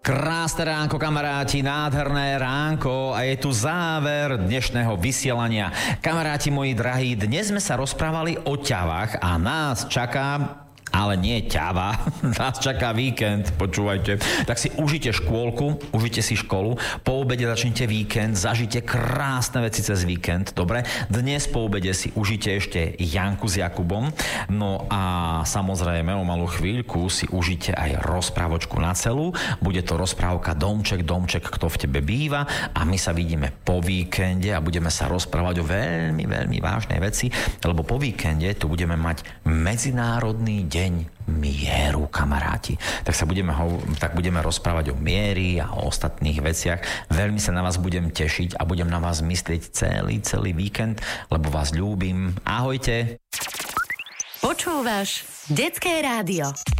Krásne ránko, kamaráti, nádherné ránko a je tu záver dnešného vysielania. Kamaráti moji drahí, dnes sme sa rozprávali o ťavách a nás čaká... Ale nie ťava, nás čaká víkend, počúvajte. Tak si užite škôlku, užite si školu, po obede začnite víkend, zažite krásne veci cez víkend, dobre? Dnes po obede si užite ešte Janku s Jakubom, no a samozrejme o malú chvíľku si užite aj rozprávočku na celú. Bude to rozprávka Domček, kto v tebe býva a my sa vidíme po víkende a budeme sa rozprávať o veľmi, veľmi vážnej veci, lebo po víkende tu budeme mať Medzinárodný deň mieru, kamaráti. Tak budeme rozprávať o miery a o ostatných veciach. Veľmi sa na vás budem tešiť a budem na vás myslieť celý víkend, lebo vás ľúbim. Ahojte. Počúvaš Detské rádio.